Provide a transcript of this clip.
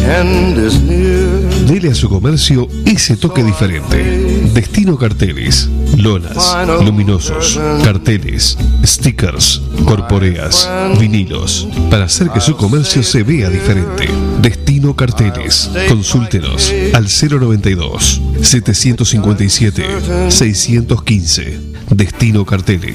Dele a su comercio ese toque diferente. Destino Carteles, lonas, luminosos, carteles, stickers, corporeas, vinilos, para hacer que su comercio se vea diferente. Destino Carteles. Consúltenos al 092 757 615. Destino Carteles.